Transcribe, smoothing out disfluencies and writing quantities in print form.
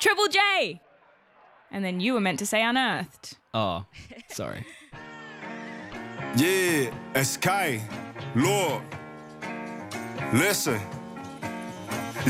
Triple J! And then you were meant to say unearthed. Oh, sorry. Yeah, SK, Lord. Listen.